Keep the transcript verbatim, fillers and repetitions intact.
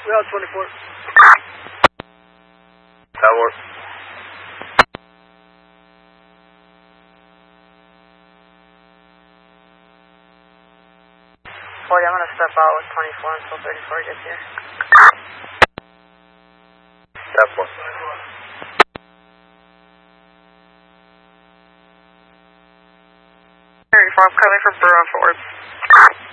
Route twenty-four. Tower. forty, I'm going to step out with twenty-four until thirty-four gets here. Step one. thirty-four, I'm coming from Burrow forward.